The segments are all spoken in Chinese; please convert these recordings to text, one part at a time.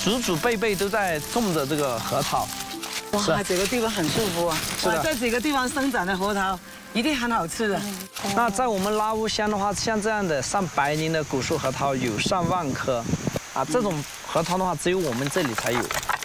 祖祖辈辈都在种着这个核桃。 哇，这个地方很舒服啊！哇，在这个地方生长的核桃一定很好吃的。 那在我们拉乌乡的话，像这样的上百年的古树核桃有上万棵，啊，这种核桃的话只有我们这里才有。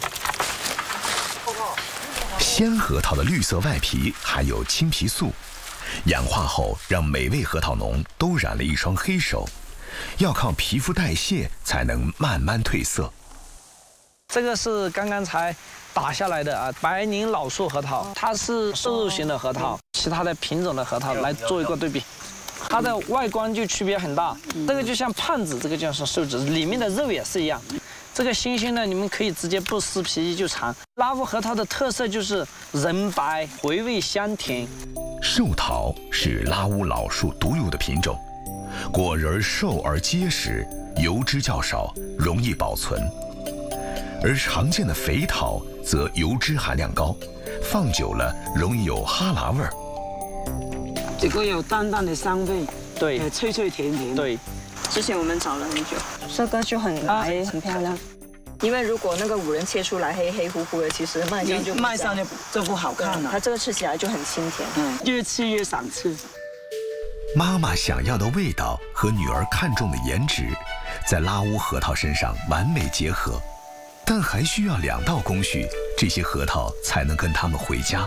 鲜核桃的绿色外皮含有青皮素，氧化后让每位核桃农都染了一双黑手，要靠皮肤代谢才能慢慢褪色。 这个是刚刚才打下来的啊，百年老树核桃，它是瘦肉型的核桃，其他的品种的核桃来做一个对比，它的外观就区别很大。这个就像胖子，这个就是瘦子，里面的肉也是一样。这个新鲜呢，你们可以直接不撕皮就尝。拉乌核桃的特色就是仁白，回味香甜。 寿桃是拉乌老树独有的品种，果仁瘦而结实，油脂较少，容易保存。而常见的肥桃则油脂含量高，放久了容易有哈喇味儿。 这个有淡淡的香味， 对， 脆脆甜甜。 对， 之前我们找了很久，这个就很白，很漂亮。因为如果那个五仁切出来黑黑乎乎的，其实卖相就不好看了。 它这个吃起来就很清甜， 越吃越想吃。 妈妈想要的味道和女儿看中的颜值，在拉乌核桃身上完美结合。但还需要2道工序，这些核桃才能跟它们回家。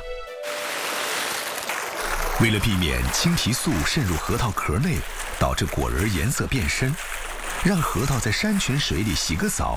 为了避免青皮素渗入核桃壳内，导致果仁颜色变深，让核桃在山泉水里洗个澡